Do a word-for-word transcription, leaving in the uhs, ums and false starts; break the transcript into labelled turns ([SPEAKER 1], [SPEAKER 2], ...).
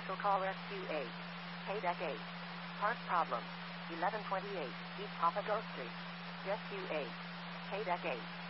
[SPEAKER 1] Special call Rescue eight. K-Deck eight. Park problem. eleven twenty-eight East Papago Street. Rescue eight. K-Deck eight.